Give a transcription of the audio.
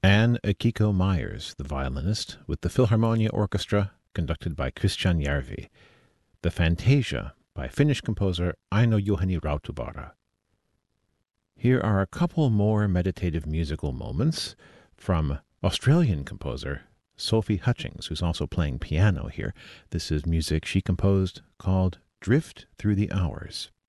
Anne Akiko Myers, the violinist, with the Philharmonia Orchestra, conducted by Christian Järvi. The Fantasia, by Finnish composer Aino Juhani Rautavaara. Here are a couple more meditative musical moments from Australian composer Sophie Hutchings, who's also playing piano here. This is music she composed called Drift Through the Hours.